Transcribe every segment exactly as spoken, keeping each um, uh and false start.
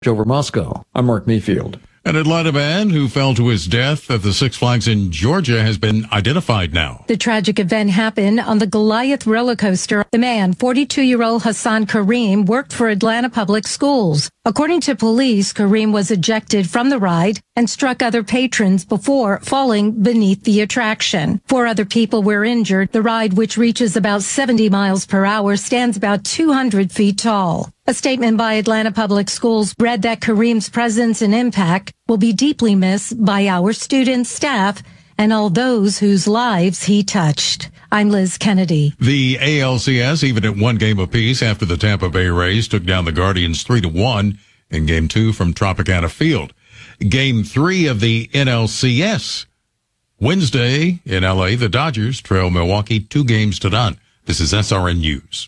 Over Moscow, I'm Mark Mayfield. An Atlanta man who fell to his death at the Six Flags in Georgia has been identified now. The tragic event happened on the Goliath roller coaster. The man, forty-two-year-old Hassan Kareem, worked for Atlanta Public Schools. According to police, Kareem was ejected from the ride and struck other patrons before falling beneath the attraction. Four other people were injured. The ride, which reaches about seventy miles per hour, stands about two hundred feet tall. A statement by Atlanta Public Schools read that Kareem's presence and impact will be deeply missed by our students, staff, and all those whose lives he touched. I'm Liz Kennedy. The A L C S, even at one game apiece after the Tampa Bay Rays took down the Guardians three to one in Game two from Tropicana Field. Game three of the N L C S. Wednesday in L A, the Dodgers trail Milwaukee two games to none. This is S R N News.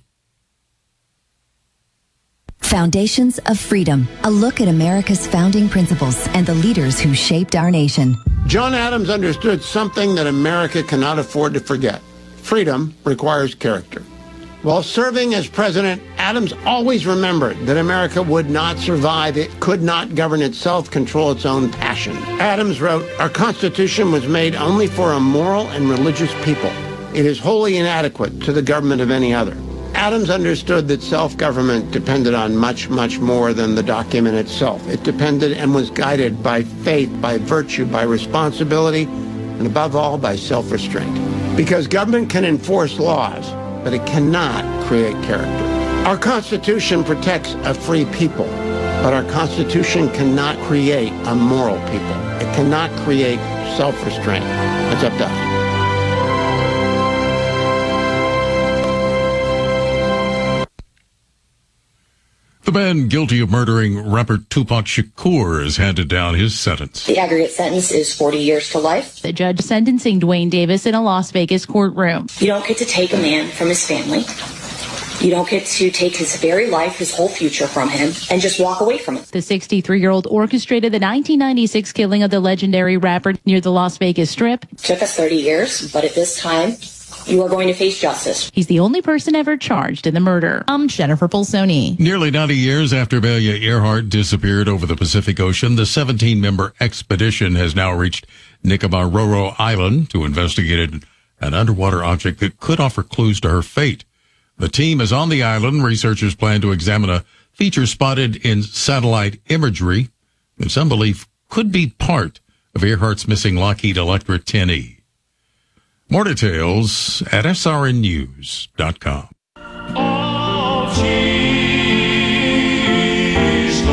Foundations of Freedom, a look at America's founding principles and the leaders who shaped our nation. John Adams understood something that America cannot afford to forget. Freedom requires character. While serving as president, Adams always remembered that America would not survive. It could not govern itself, control its own passions. Adams wrote, "Our Constitution was made only for a moral and religious people. It is wholly inadequate to the government of any other." Adams understood that self-government depended on much, much more than the document itself. It depended and was guided by faith, by virtue, by responsibility, and above all, by self-restraint. Because government can enforce laws, but it cannot create character. Our Constitution protects a free people, but our Constitution cannot create a moral people. It cannot create self-restraint. It's up to us. The man guilty of murdering rapper Tupac Shakur has handed down his sentence. The aggregate sentence is forty years to life. The judge sentencing Dwayne Davis in a Las Vegas courtroom. You don't get to take a man from his family. You don't get to take his very life, his whole future from him, and just walk away from it. The sixty-three-year-old orchestrated the nineteen ninety-six killing of the legendary rapper near the Las Vegas Strip. It took us thirty years, but at this time, you are going to face justice. He's the only person ever charged in the murder. I'm Jennifer Polsoni. Nearly ninety years after Amelia Earhart disappeared over the Pacific Ocean, the seventeen-member expedition has now reached Nikumaroro Island to investigate an underwater object that could offer clues to her fate. The team is on the island. Researchers plan to examine a feature spotted in satellite imagery that some believe could be part of Earhart's missing Lockheed Electra ten E. More details at S R N news dot com. Oh, Jesus,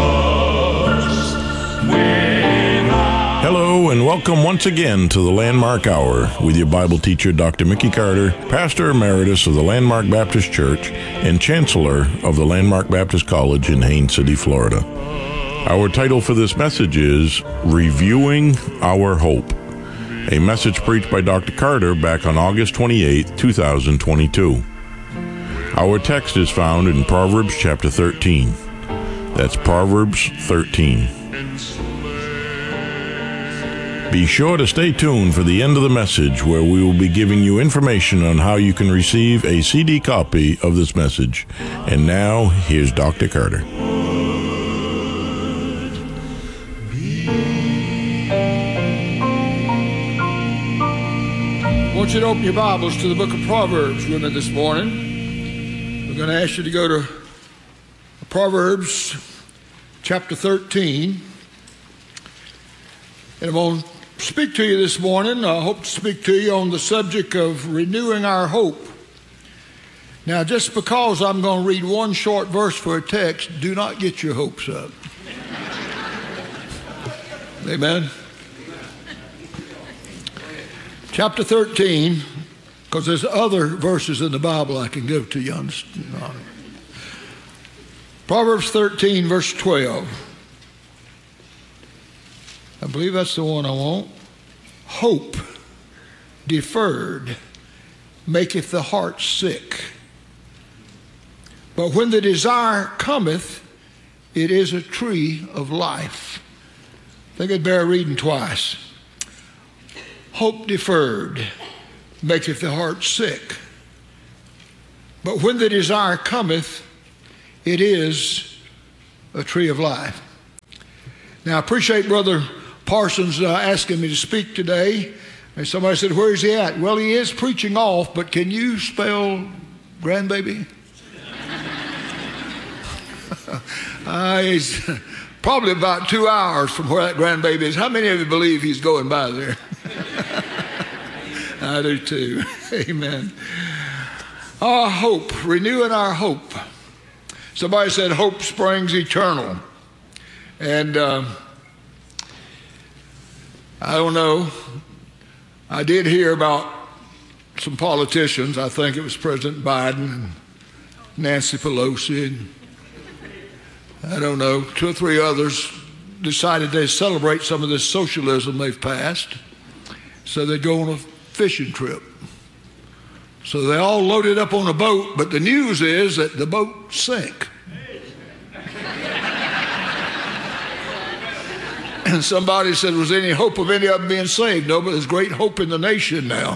when I... Hello and welcome once again to the Landmark Hour with your Bible teacher, Doctor Mickey Carter, Pastor Emeritus of the Landmark Baptist Church and Chancellor of the Landmark Baptist College in Haines City, Florida. Our title for this message is Reviewing Our Hope. A message preached by Doctor Carter back on August twenty-eighth, two thousand twenty-two. Our text is found in Proverbs chapter thirteen. That's Proverbs thirteen. Be sure to stay tuned for the end of the message where we will be giving you information on how you can receive a C D copy of this message. And now, here's Doctor Carter. I want you to open your Bibles to the book of Proverbs with me this morning. We're going to ask you to go to Proverbs chapter thirteen. And I'm going to speak to you this morning. I hope to speak to you on the subject of renewing our hope. Now, just because I'm going to read one short verse for a text, do not get your hopes up. Amen. Chapter thirteen, because there's other verses in the Bible I can give to you. Proverbs thirteen, verse twelve. I believe that's the one I want. Hope deferred maketh the heart sick. But when the desire cometh, it is a tree of life. I think I'd bear reading twice. Hope deferred maketh the heart sick. But when the desire cometh, it is a tree of life. Now, I appreciate Brother Parsons uh, asking me to speak today. And somebody said, where is he at? Well, he is preaching off, but can you spell grandbaby? uh, he's probably about two hours from where that grandbaby is. How many of you believe he's going by there? I do too. Amen. Our hope, renewing our hope. Somebody said hope springs eternal. And uh, I don't know. I did hear about some politicians. I think it was President Biden and Nancy Pelosi and I don't know, two or three others decided they'd celebrate some of this socialism they've passed. So they'd go on a fishing trip. So they all loaded up on a boat, but the news is that the boat sank. And somebody said, was there any hope of any of them being saved? No, but there's great hope in the nation now.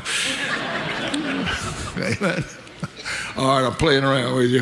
Amen. All right, I'm playing around with you.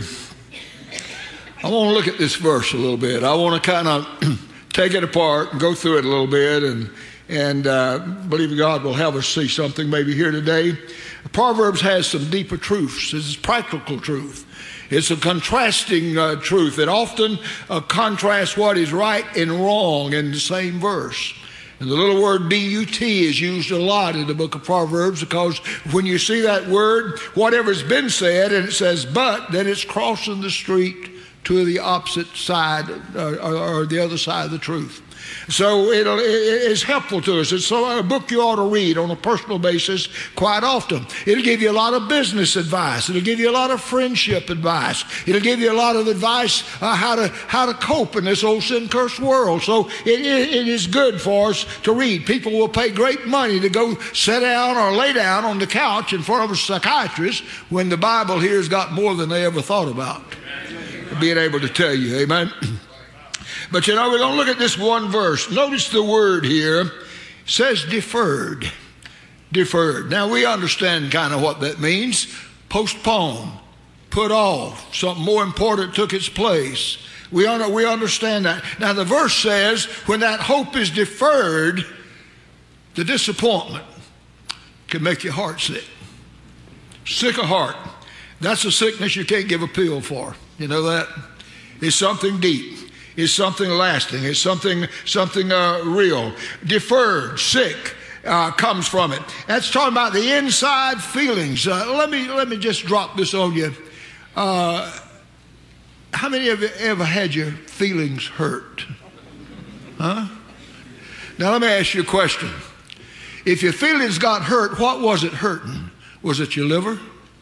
I want to look at this verse a little bit. I want to kind of take it apart and go through it a little bit and, and uh, believe God will have us see something maybe here today. Proverbs has some deeper truths. This is practical truth. It's a contrasting uh, truth. It often uh, contrasts what is right and wrong in the same verse. And the little word B U T is used a lot in the book of Proverbs because when you see that word, whatever's been said, and it says but, then it's crossing the street to the opposite side uh, or, or the other side of the truth. So it'll, it, it's helpful to us. It's a book you ought to read on a personal basis quite often. It'll give you a lot of business advice. It'll give you a lot of friendship advice. It'll give you a lot of advice uh, how to how to cope in this old sin-cursed world. So it, it, it is good for us to read. People will pay great money to go sit down or lay down on the couch in front of a psychiatrist when the Bible here has got more than they ever thought about. Being able to tell you, amen. But you know, we're going to look at this one verse. Notice the word here. It says deferred. Deferred. Now we understand kind of what that means. Postpone. Put off. Something more important took its place. We, un- we understand that. Now the verse says when that hope is deferred, the disappointment can make your heart sick. Sick of heart. That's a sickness you can't give a pill for. You know that? It's something deep. It's something lasting. It's something something uh, real. Deferred, sick, uh, comes from it. That's talking about the inside feelings. Uh, let me let me just drop this on you. Uh, how many of you ever had your feelings hurt? Huh? Now let me ask you a question. If your feelings got hurt, what was it hurting? Was it your liver?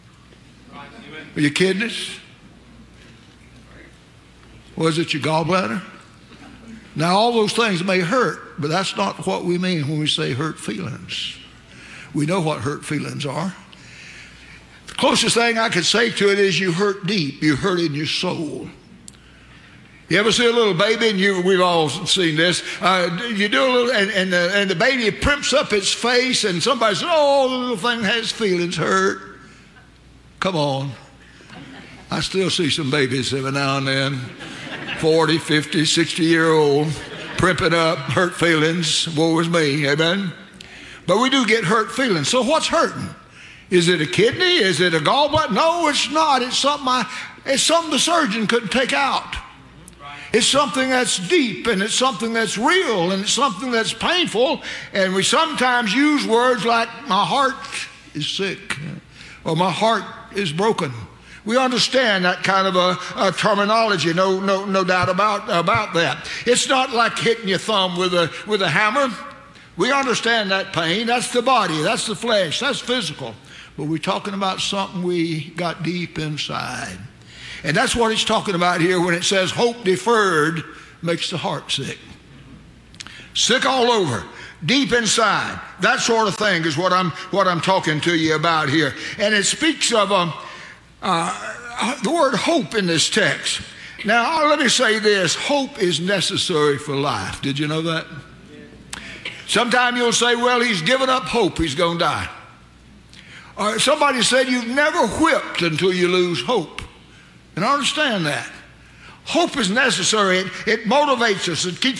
Or your kidneys? Was it your gallbladder? Now, all those things may hurt, but that's not what we mean when we say hurt feelings. We know what hurt feelings are. The closest thing I could say to it is you hurt deep. You hurt in your soul. You ever see a little baby, and you, we've all seen this, uh, you do a little, and, and, the, and the baby primps up its face, and somebody says, oh, the little thing has feelings, hurt. Come on. I still see some babies every now and then. forty, fifty, sixty year old, primping up, hurt feelings, woe is me, amen? But we do get hurt feelings. So what's hurting? Is it a kidney? Is it a gallbladder? No, it's not. It's something, I, it's something the surgeon couldn't take out. It's something that's deep, and it's something that's real, and it's something that's painful, and we sometimes use words like, my heart is sick, or my heart is broken. We understand that kind of a, a terminology, no, no, no doubt about, about that. It's not like hitting your thumb with a, with a hammer. We understand that pain. That's the body. That's the flesh. That's physical. But we're talking about something we got deep inside. And that's what it's talking about here when it says hope deferred makes the heart sick. Sick all over. Deep inside. That sort of thing is what I'm, what I'm talking to you about here. And it speaks of a... Uh, the word hope in this text. Now, let me say this. Hope is necessary for life. Did you know that? Sometime you'll say, well, he's given up hope. He's going to die. Or somebody said, you've never whipped until you lose hope. And I understand that. Hope is necessary. It, it motivates us. It keeps